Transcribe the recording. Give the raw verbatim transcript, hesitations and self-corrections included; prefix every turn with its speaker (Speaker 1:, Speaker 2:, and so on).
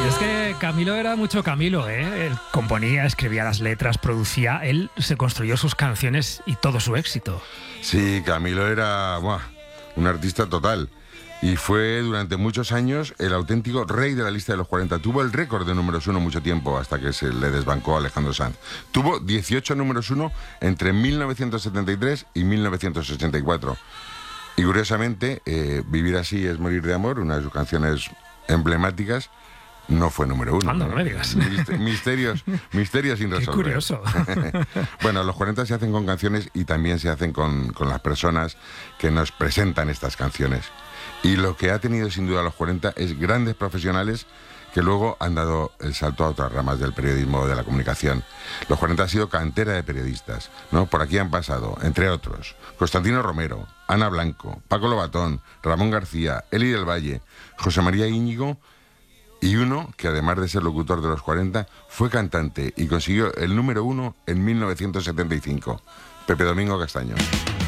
Speaker 1: Y es que Camilo era mucho Camilo, ¿eh? Él componía, escribía las letras, producía, él se construyó sus canciones y todo su éxito.
Speaker 2: Sí, Camilo era buah, un artista total. Y fue durante muchos años el auténtico rey de la lista de los cuarenta. Tuvo el récord de números uno mucho tiempo hasta que se le desbancó a Alejandro Sanz. Tuvo dieciocho números uno entre mil novecientos setenta y tres y mil novecientos ochenta y cuatro. Y curiosamente, eh, Vivir así es morir de amor, una de sus canciones emblemáticas, no fue número uno.
Speaker 1: Anda, no me digas.
Speaker 2: Misterios, misterios sin resolver.
Speaker 1: Qué curioso.
Speaker 2: Bueno, los cuarenta se hacen con canciones y también se hacen con, con las personas que nos presentan estas canciones. Y lo que ha tenido sin duda los cuarenta es grandes profesionales que luego han dado el salto a otras ramas del periodismo o de la comunicación. Los cuarenta ha sido cantera de periodistas, ¿no? Por aquí han pasado, entre otros, Constantino Romero, Ana Blanco, Paco Lobatón, Ramón García, Eli del Valle, José María Íñigo y uno que además de ser locutor de los cuarenta fue cantante y consiguió el número uno en mil novecientos setenta y cinco, Pepe Domingo Castaño.